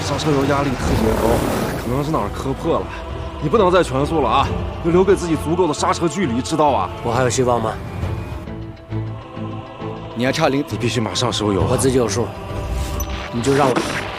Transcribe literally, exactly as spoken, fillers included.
刹车油压力特别高，可能是哪儿磕破了。你不能再全速了啊，要留给自己足够的刹车距离，知道吧？ 我还有希望吗？ 你还差零， 你必须马上收油。 我自己有数，你就让我。